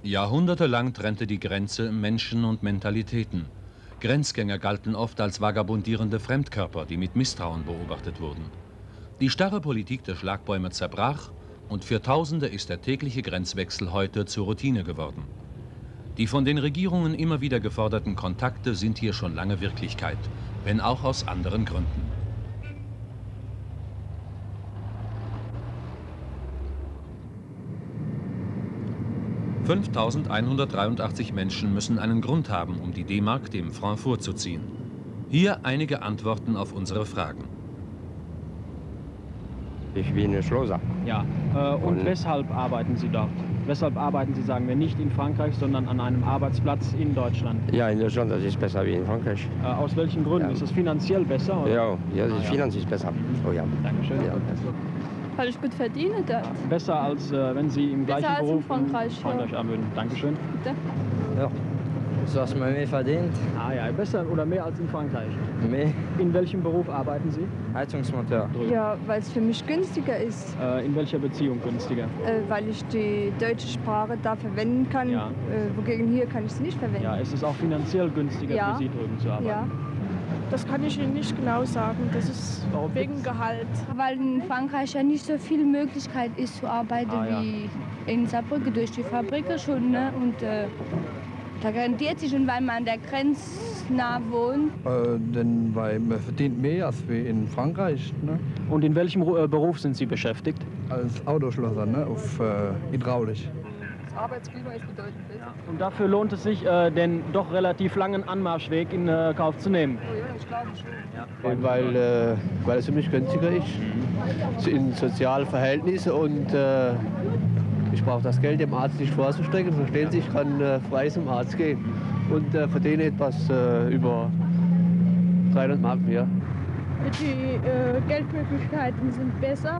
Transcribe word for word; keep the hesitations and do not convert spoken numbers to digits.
Jahrhundertelang trennte die Grenze Menschen und Mentalitäten. Grenzgänger galten oft als vagabundierende Fremdkörper, die mit Misstrauen beobachtet wurden. Die starre Politik der Schlagbäume zerbrach und für Tausende ist der tägliche Grenzwechsel heute zur Routine geworden. Die von den Regierungen immer wieder geforderten Kontakte sind hier schon lange Wirklichkeit, wenn auch aus anderen Gründen. fünftausendeinhundertdreiundachtzig Menschen müssen einen Grund haben, um die D-Mark dem Franc vorzuziehen. Hier einige Antworten auf unsere Fragen. Ich bin in Schlosser. Ja, äh, und, und weshalb arbeiten Sie dort? Weshalb arbeiten Sie, sagen wir, nicht in Frankreich, sondern an einem Arbeitsplatz in Deutschland? Ja, in Deutschland, das ist besser wie in Frankreich. Äh, aus welchen Gründen? Ja. Ist es finanziell besser? Oder? Ja, ja, die ah, Finanz ja. ist besser. Oh ja. Dankeschön. Ja. Weil ich gut verdiene dort. Besser als äh, wenn Sie im besser gleichen Beruf in Frankreich, in Frankreich ja. arbeiten. Dankeschön. Bitte. Ja, so dass man mehr verdient. Ah ja, besser oder mehr als in Frankreich? Mehr. In welchem Beruf arbeiten Sie? Heizungsmonteur. Ja, weil es für mich günstiger ist. Äh, in welcher Beziehung günstiger? Äh, weil ich die deutsche Sprache da verwenden kann, ja. äh, wogegen hier kann ich sie nicht verwenden. Ja, ist es auch finanziell günstiger ja. für Sie drüben zu arbeiten? Ja. Das kann ich Ihnen nicht genau sagen. Das ist Warum wegen gibt's? Gehalt. Weil in Frankreich ja nicht so viel Möglichkeit ist zu arbeiten ah, ja. wie in Saarbrücken durch die Fabriken schon. Ne? Und äh, da rentiert sich, und weil man an der Grenze nah wohnt. Äh, denn weil man verdient mehr als wie in Frankreich. Ne? Und in welchem äh, Beruf sind Sie beschäftigt? Als Autoschlosser, ne? Auf äh, hydraulisch. Das Arbeitsklima ist bedeutend besser. Und dafür lohnt es sich, äh, den doch relativ langen Anmarschweg in äh, Kauf zu nehmen? Oh ja, ich glaube schon. Ja. Weil, äh, weil es für mich günstiger ist, mhm. in sozialen Verhältnissen, und äh, ich brauche das Geld dem Arzt nicht vorzustrecken. Verstehen Sie, ich kann äh, frei zum Arzt gehen und äh, verdiene etwas äh, über dreihundert Mark mehr. Die äh, Geldmöglichkeiten sind besser.